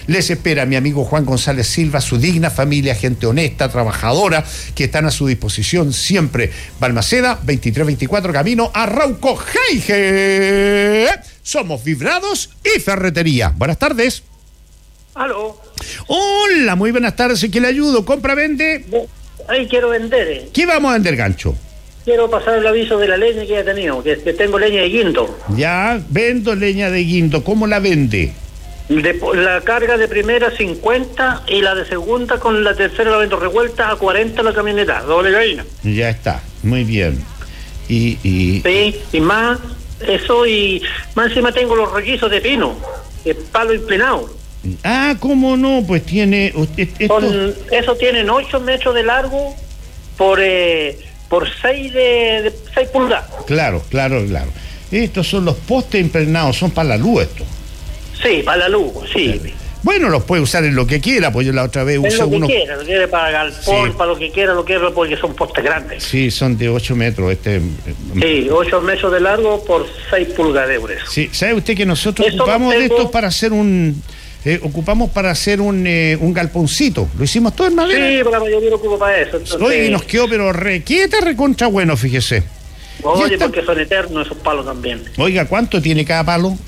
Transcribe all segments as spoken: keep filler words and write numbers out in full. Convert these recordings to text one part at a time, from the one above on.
Les espera mi amigo Juan González Silva, su digna familia, gente honesta, trabajadora, que están a su disposición siempre. Balmaceda, veintitrés veinticuatro, camino a Arauco, Jaige. Somos Vibrados y Ferretería. Buenas tardes. Aló. Hola, muy buenas tardes. ¿En qué le ayudo? ¿Compra, vende? Ahí quiero vender. Eh. ¿Qué vamos a vender, gancho? Quiero pasar el aviso de la leña que he tenido, que, que tengo leña de guindo. Ya, vendo leña de guindo. ¿Cómo la vende? De, la carga de primera cincuenta y la de segunda con la tercera la vendo revuelta a cuarenta la camioneta, doble gallina. Ya está, muy bien. Y, y... Sí, y más eso, y más encima tengo los requisitos de pino, de palo inclinado. Ah, ¿cómo no? Pues tiene... Esto... Son, eso tienen ocho metros de largo por... Eh, por seis de, de seis pulgadas. Claro, claro, claro. Estos son los postes impregnados, son para la luz estos. Sí, para la luz, sí. Claro. Bueno, los puede usar en lo que quiera, pues yo la otra vez usé uno... lo uno... que quiera, lo quiere para galpón, sí. Para lo que quiera, lo quiera, porque son postes grandes. Sí, son de ocho metros. Este... Sí, ocho metros de largo por seis pulgadas de grueso. Sí, ¿sabe usted que nosotros Eso ocupamos tengo... de estos para hacer un... Eh, ocupamos para hacer un, eh, un galponcito. Lo hicimos todo en madera. Sí, porque la mayoría lo ocupo para eso. Entonces... Oye, y nos quedó pero requieta, recontra bueno, fíjese. Oye, está... porque son eternos esos palos también. Oiga, ¿cuánto tiene cada palo?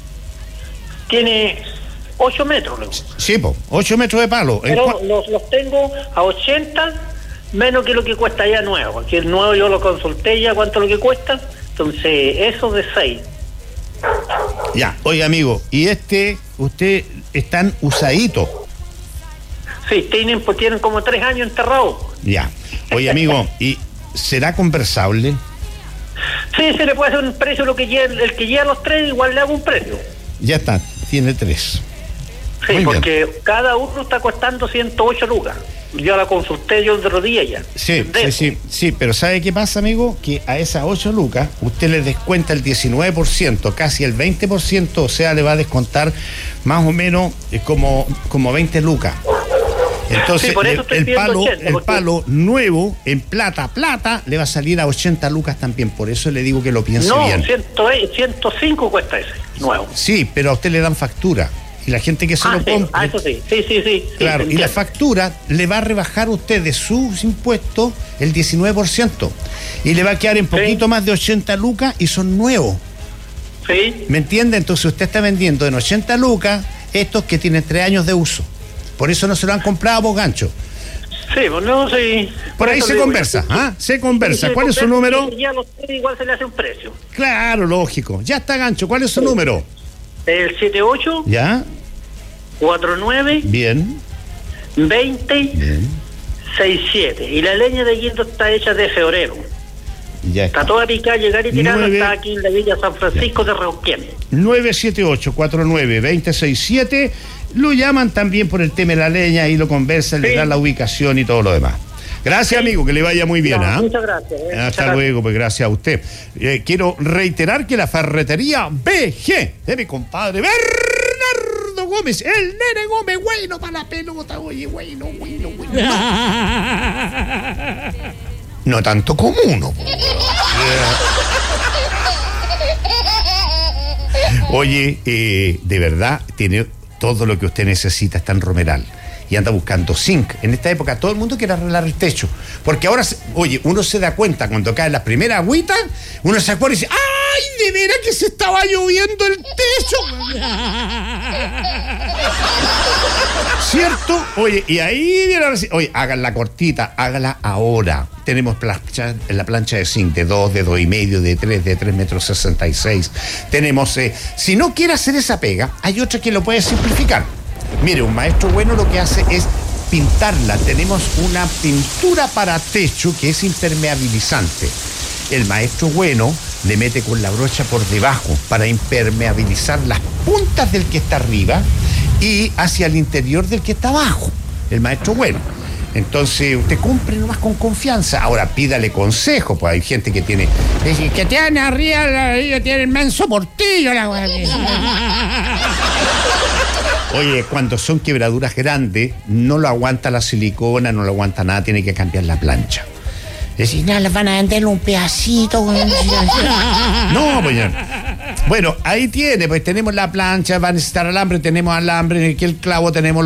Tiene ocho metros, luego. Sí, pues, ocho metros de palo. Pero los, los tengo a ochenta, menos que lo que cuesta ya nuevo. Porque el nuevo yo lo consulté ya cuánto es lo que cuesta. Entonces, eso de seis. Ya, oye, amigo, y este, usted, están usaditos. Sí, tienen, pues tienen como tres años enterrados. Ya, oye, amigo, ¿y será conversable? Sí, se le puede hacer un precio, lo que lleve, el que lleva los tres, igual le hago un precio. Ya está, tiene tres. Sí, muy porque bien. Cada uno está costando ciento ocho lucas. Yo la consulté yo el otro día ya. Sí, sí, sí, sí, pero ¿sabe qué pasa, amigo? Que a esas ocho lucas usted le descuenta el diecinueve por ciento, casi el veinte por ciento, o sea, le va a descontar más o menos eh, como, como veinte lucas. Entonces, sí, el, el, palo, ochenta, el porque... palo nuevo, en plata, plata, le va a salir a ochenta lucas también. Por eso le digo que lo piense no, bien. No, ciento cinco cuesta ese, nuevo. Sí, pero a usted le dan factura. Y la gente que se ah, lo sí. compra. Ah, eso sí, sí, sí, sí. Claro, sí, y la factura le va a rebajar a usted de sus impuestos el diecinueve por ciento. Y le va a quedar en poquito sí. más de ochenta lucas y son nuevos. Sí. ¿Me entiende? Entonces usted está vendiendo en ochenta lucas estos que tienen tres años de uso. Por eso no se lo han comprado, vos, gancho. Sí, pues no, sí. Por, Por ahí se conversa, ¿ah? Se conversa. ¿Cuál es su número? Ya los tres igual se le hace un precio. Claro, lógico. Ya está, gancho. ¿Cuál es su sí. número? El siete ocho. ¿Ya? cuatro nueve. Bien. veinte. Bien. sesenta y siete. Y la leña de guindo está hecha de febrero. Ya está. Está toda picada, llegar y tirarla. nueve... Está aquí en la Villa San Francisco ya. de Reuquén. nueve siete ocho, cuatro nueve, veinte sesenta y siete. Lo llaman también por el tema de la leña y lo conversan, sí. le dan la ubicación y todo lo demás. Gracias, sí. amigo, que le vaya muy bien. No, ¿ah? Muchas gracias. Eh. Hasta muchas luego, gracias. pues gracias a usted. Eh, quiero reiterar que la ferretería B G de mi compadre Bernardo Gómez, el nene Gómez, bueno para la pelota, oye, bueno, bueno, bueno. No, no tanto como uno. Oye, eh, de verdad, tiene todo lo que usted necesita, está en Romeral. Y anda buscando zinc. En esta época todo el mundo quiere arreglar el techo. Porque ahora, oye, uno se da cuenta cuando caen las primeras agüitas, uno se acuerda y dice, ¡ay, de veras que se estaba lloviendo el techo! ¿Cierto? Oye, y ahí viene ahora sí, oye, hagan la cortita, hágala ahora. Tenemos plancha, la plancha de zinc de dos, de dos y medio, de tres, de tres metros sesenta y seis. Tenemos, eh, si no quiere hacer esa pega, hay otra que lo puede simplificar. Mire, un maestro bueno lo que hace es pintarla. Tenemos una pintura para techo que es impermeabilizante. El maestro bueno le mete con la brocha por debajo para impermeabilizar las puntas del que está arriba y hacia el interior del que está abajo. El maestro bueno. Entonces, usted compre nomás con confianza. Ahora, pídale consejo, pues hay gente que tiene... que tiene arriba, tiene el menso portillo, la Oye, cuando son quebraduras grandes, no lo aguanta la silicona, no lo aguanta nada, tiene que cambiar la plancha. Es decir, no, les van a vender un pedacito. No, pues ya. Bueno, ahí tiene, pues tenemos la plancha, va a necesitar alambre, tenemos alambre, en el clavo tenemos